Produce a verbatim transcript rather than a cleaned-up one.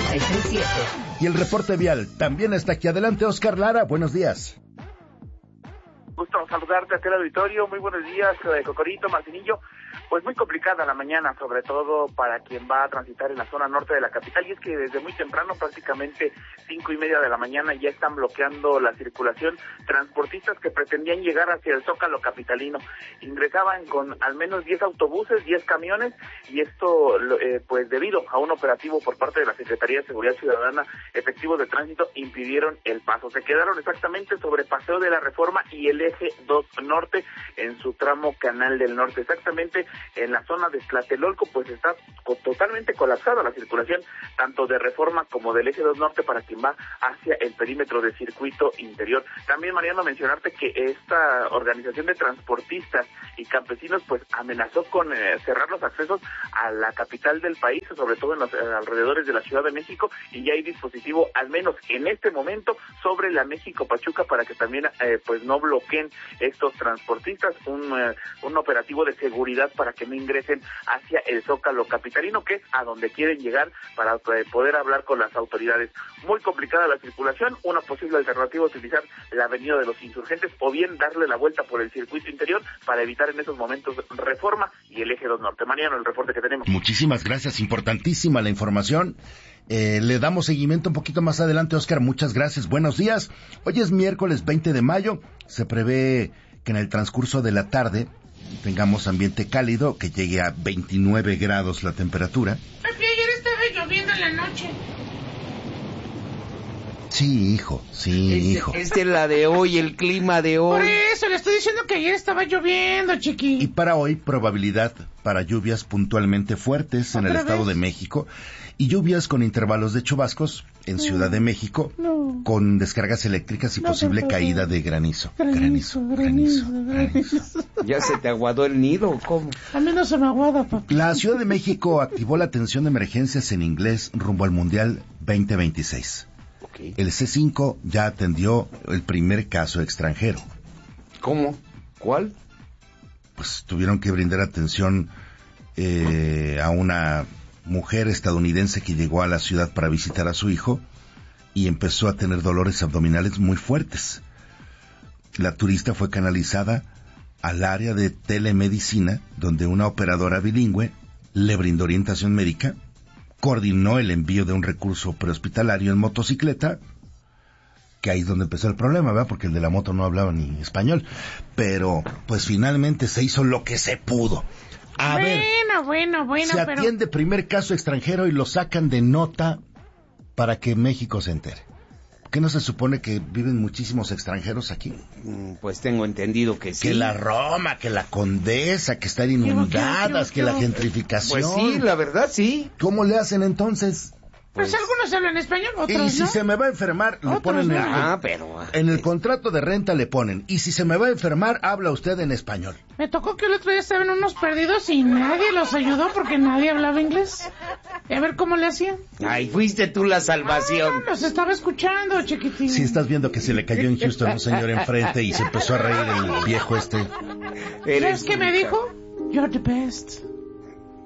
noventa y seis punto siete. Y el reporte vial también está aquí. Adelante, Oscar Lara, buenos días. Gusto saludarte a aquel auditorio. Muy buenos días, Cocorito, Martinillo. Pues muy complicada la mañana, sobre todo para quien va a transitar en la zona norte de la capital, y es que desde muy temprano, prácticamente cinco y media de la mañana, ya están bloqueando la circulación transportistas que pretendían llegar hacia el Zócalo capitalino. Ingresaban con al menos diez autobuses, diez camiones, y esto eh, pues debido a un operativo por parte de la Secretaría de Seguridad Ciudadana, efectivos de tránsito impidieron el paso. Se quedaron exactamente sobre Paseo de la Reforma y el eje dos norte en su tramo Canal del Norte, exactamente en la zona de Tlatelolco, pues está totalmente colapsada la circulación, tanto de Reforma como del eje dos norte para quien va hacia el perímetro de circuito interior. También, Mariano, mencionarte que esta organización de transportistas y campesinos pues amenazó con eh, cerrar los accesos a la capital del país, sobre todo en los eh, alrededores de la Ciudad de México, y ya hay dispositivo, al menos en este momento, sobre la México-Pachuca para que también eh, pues no bloqueen estos transportistas, un, eh, un operativo de seguridad para que no ingresen hacia el Zócalo capitalino, que es a donde quieren llegar para poder hablar con las autoridades. Muy complicada la circulación, una posible alternativa es utilizar la avenida de los Insurgentes o bien darle la vuelta por el circuito interior para evitar en esos momentos Reforma y el eje dos norte. Mariano, el reporte que tenemos. Muchísimas gracias, importantísima la información. Eh, le damos seguimiento un poquito más adelante, Oscar, muchas gracias, buenos días. Hoy es miércoles veinte de mayo, se prevé que en el transcurso de la tarde tengamos ambiente cálido, que llegue a veintinueve grados la temperatura. Papi, ayer estaba lloviendo en la noche. Sí, hijo, sí, es, hijo. Es de la de hoy, el clima de hoy. Por eso, le estoy diciendo que ayer estaba lloviendo, chiqui. Y para hoy, probabilidad para lluvias puntualmente fuertes en el Estado de México y lluvias con intervalos de chubascos en Ciudad de México, no. con descargas eléctricas y no, posible no, no, caída de granizo. Granizo, granizo, granizo, granizo. ¿Ya se te aguadó el nido o cómo? A mí no se me aguada, papi. La Ciudad de México activó la atención de emergencias en inglés rumbo al Mundial veinte veintiséis. Okay. El C cinco ya atendió el primer caso extranjero. ¿Cómo? ¿Cuál? Pues tuvieron que brindar atención eh, a una mujer estadounidense que llegó a la ciudad para visitar a su hijo y empezó a tener dolores abdominales muy fuertes. La turista fue canalizada al área de telemedicina, donde una operadora bilingüe le brindó orientación médica, coordinó el envío de un recurso prehospitalario en motocicleta, que ahí es donde empezó el problema, ¿verdad? Porque el de la moto no hablaba ni español, pero pues finalmente se hizo lo que se pudo. A bueno, ver, bueno, bueno, se pero... atiende primer caso extranjero y lo sacan de nota para que México se entere. ¿Qué no se supone que viven muchísimos extranjeros aquí? Pues tengo entendido que sí. Que la Roma, que la Condesa, que están inundadas, que la gentrificación. Pues sí, la verdad sí. ¿Cómo le hacen entonces? Pues, pues algunos hablan español, otros y si no. se me va a enfermar, le ponen en el, ah, pero, en el contrato de renta le ponen, y si se me va a enfermar, habla usted en español. Me tocó que el otro día estaban unos perdidos y nadie los ayudó porque nadie hablaba inglés. Y a ver cómo le hacían. Ay, fuiste tú la salvación. Ah, los estaba escuchando, chiquitín. Si estás viendo que se le cayó en Houston un señor enfrente y se empezó a reír el viejo este. ¿Sabes qué me dijo? You're the best.